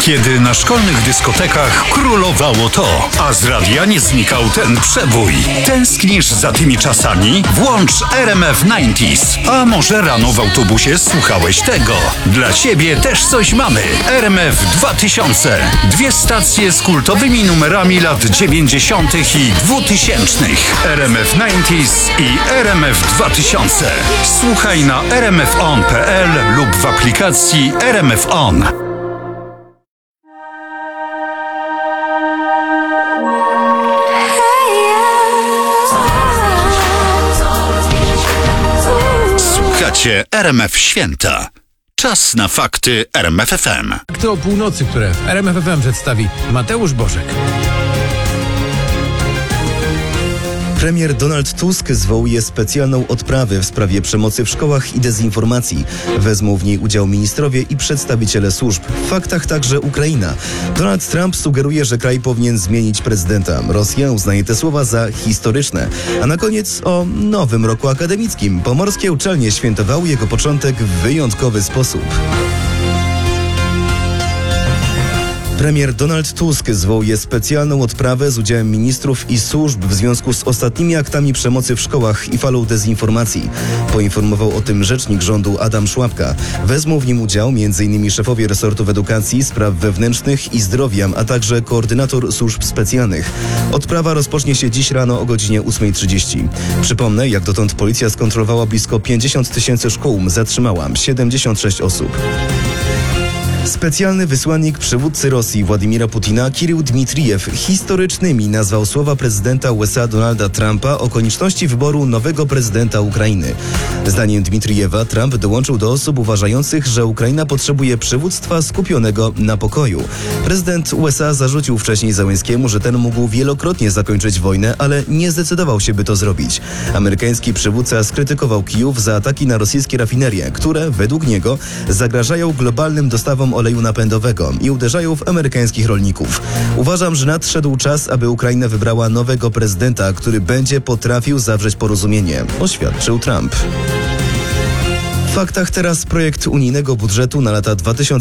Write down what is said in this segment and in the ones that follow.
Kiedy na szkolnych dyskotekach królowało to, a z radia nie znikał ten przebój. Tęsknisz za tymi czasami? Włącz RMF 90s. A może rano w autobusie słuchałeś tego? Dla ciebie też coś mamy. RMF 2000. Dwie stacje z kultowymi numerami lat 90. i 2000. RMF 90s i RMF 2000. Słuchaj na rmfon.pl lub w aplikacji RMF On. Słuchacie RMF Święta. Czas na fakty RMF FM. Fakty o północy, które w RMF FM przedstawi Mateusz Bożek. Premier Donald Tusk zwołuje specjalną odprawę w sprawie przemocy w szkołach i dezinformacji. Wezmą w niej udział ministrowie i przedstawiciele służb. W faktach także Ukraina. Donald Trump sugeruje, że kraj powinien zmienić prezydenta. Rosja uznaje te słowa za historyczne. A na koniec o nowym roku akademickim. Pomorskie uczelnie świętowały jego początek w wyjątkowy sposób. Premier Donald Tusk zwołuje specjalną odprawę z udziałem ministrów i służb w związku z ostatnimi aktami przemocy w szkołach i falą dezinformacji. Poinformował o tym rzecznik rządu Adam Szłapka. Wezmą w nim udział m.in. szefowie resortów edukacji, spraw wewnętrznych i zdrowia, a także koordynator służb specjalnych. Odprawa rozpocznie się dziś rano o godzinie 8:30. Przypomnę, jak dotąd policja skontrolowała blisko 50 000 szkół, zatrzymała 76 osób. Specjalny wysłannik przywódcy Rosji Władimira Putina Kirył Dmitrijew historycznymi nazwał słowa prezydenta USA Donalda Trumpa o konieczności wyboru nowego prezydenta Ukrainy. Zdaniem Dmitrijewa Trump dołączył do osób uważających, że Ukraina potrzebuje przywództwa skupionego na pokoju. Prezydent USA zarzucił wcześniej Zełenskiemu, że ten mógł wielokrotnie zakończyć wojnę, ale nie zdecydował się, by to zrobić. Amerykański przywódca skrytykował Kijów za ataki na rosyjskie rafinerie, które według niego zagrażają globalnym dostawom oleju napędowego i uderzają w amerykańskich rolników. Uważam, że nadszedł czas, aby Ukraina wybrała nowego prezydenta, który będzie potrafił zawrzeć porozumienie, oświadczył Trump. W faktach teraz projekt unijnego budżetu na lata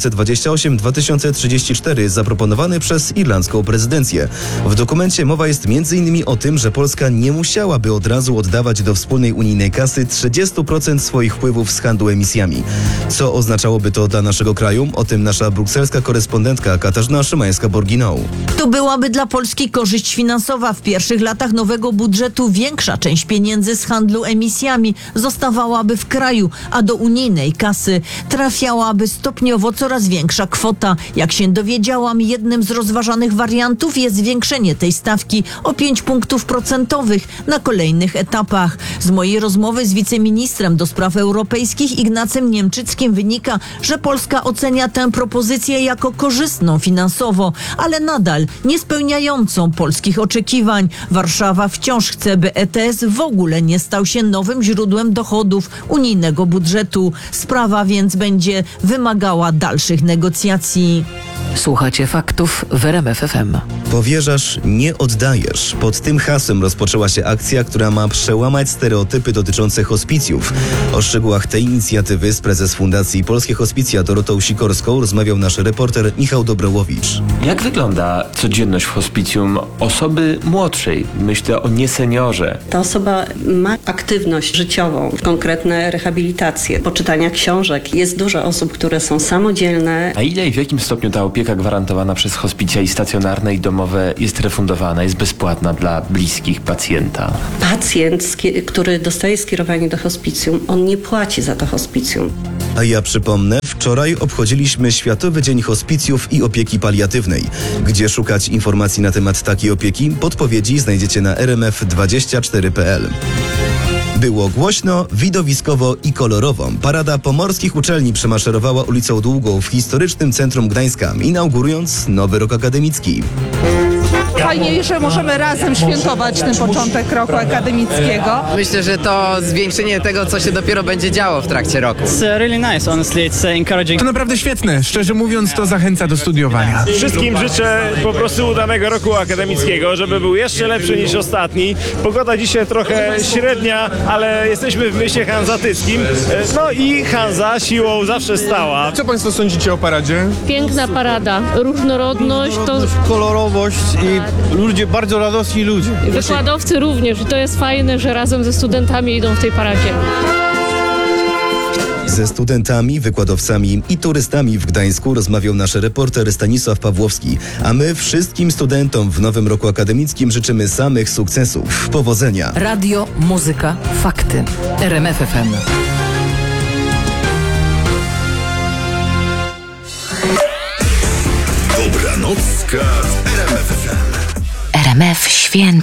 2028-2034 zaproponowany przez irlandzką prezydencję. W dokumencie mowa jest m.in. o tym, że Polska nie musiałaby od razu oddawać do wspólnej unijnej kasy 30% swoich wpływów z handlu emisjami. Co oznaczałoby to dla naszego kraju? O tym nasza brukselska korespondentka Katarzyna Szymańska-Borginą. To byłaby dla Polski korzyść finansowa. W pierwszych latach nowego budżetu większa część pieniędzy z handlu emisjami zostawałaby w kraju, a do unijnej kasy trafiałaby stopniowo coraz większa kwota. Jak się dowiedziałam, jednym z rozważanych wariantów jest zwiększenie tej stawki o 5 punktów procentowych na kolejnych etapach. Z mojej rozmowy z wiceministrem do spraw europejskich Ignacym Niemczyckim wynika, że Polska ocenia tę propozycję jako korzystną finansowo, ale nadal nie spełniającą polskich oczekiwań. Warszawa wciąż chce, by ETS w ogóle nie stał się nowym źródłem dochodów unijnego budżetu. Sprawa więc będzie wymagała dalszych negocjacji. Słuchacie faktów w RMF FM. Powierzasz, nie oddajesz. Pod tym hasłem rozpoczęła się akcja, która ma przełamać stereotypy dotyczące hospicjów. O szczegółach tej inicjatywy z prezes Fundacji Polskie Hospicja Dorotą Sikorską rozmawiał nasz reporter Michał Dobrołowicz. Jak wygląda codzienność w hospicjum osoby młodszej? Myślę o nieseniorze. Ta osoba ma aktywność życiową, konkretne rehabilitacje, poczytania książek. Jest dużo osób, które są samodzielne. A ile i w jakim stopniu ta opieka gwarantowana przez hospicja i stacjonarne i domowe jest refundowana, jest bezpłatna dla bliskich pacjenta? Pacjent, który dostaje skierowanie do hospicjum, on nie płaci za to hospicjum. A ja przypomnę, wczoraj obchodziliśmy Światowy Dzień Hospicjów i Opieki Paliatywnej. Gdzie szukać informacji na temat takiej opieki? Podpowiedzi znajdziecie na rmf24.pl. Było głośno, widowiskowo i kolorowo. Parada pomorskich uczelni przemaszerowała ulicą Długą w historycznym centrum Gdańska, inaugurując nowy rok akademicki. Fajnie, że możemy razem świętować ten początek roku akademickiego. Myślę, że to zwiększenie tego, co się dopiero będzie działo w trakcie roku. It's really nice, honestly. It's encouraging. To naprawdę świetne. Szczerze mówiąc, to zachęca do studiowania. Wszystkim życzę po prostu udanego roku akademickiego, żeby był jeszcze lepszy niż ostatni. Pogoda dzisiaj trochę średnia, ale jesteśmy w mieście hanzatyckim. No i Hanza siłą zawsze stała. Co Państwo sądzicie o paradzie? Piękna parada, różnorodność, to kolorowość i ludzie, bardzo radosni ludzie. wykładowcy również. I to jest fajne, że razem ze studentami idą w tej paradzie. Ze studentami, wykładowcami i turystami w Gdańsku rozmawiał nasz reporter Stanisław Pawłowski. A my wszystkim studentom w nowym roku akademickim życzymy samych sukcesów. Powodzenia! Radio, muzyka, fakty. RMF FM. Dobranocka w RMF FM. RMF Święto.